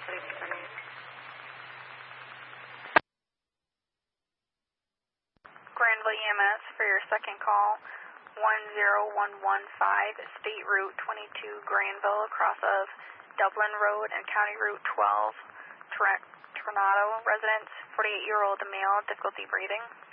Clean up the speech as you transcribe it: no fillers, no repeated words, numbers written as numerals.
Granville EMS for your second call, 10115, State Route 22, Granville, across of Dublin Road and County Route 12, Toronto residents, 48-year-old male, difficulty breathing.